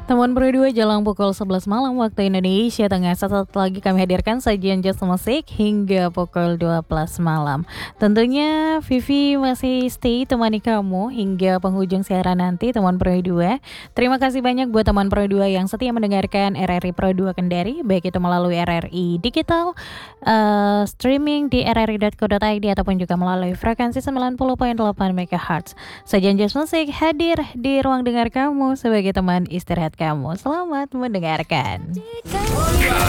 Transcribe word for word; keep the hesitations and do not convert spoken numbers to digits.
Teman berdua jelang pukul sebelas malam waktu Indonesia Tengah. Sesaat lagi kami hadirkan sajian jazz musik hingga pukul dua belas malam. Tentunya Vivi masih stay temani kamu hingga penghujung siaran nanti teman berdua. Terima kasih banyak buat teman berdua yang setia mendengarkan R R I Pro dua Kendari, baik itu melalui R R I Digital, uh, streaming di r r i dot co dot i d ataupun juga melalui frekuensi sembilan puluh koma delapan megahertz. Sajian jazz musik hadir di ruang dengar kamu sebagai teman istirahat kamu. Selamat mendengarkan.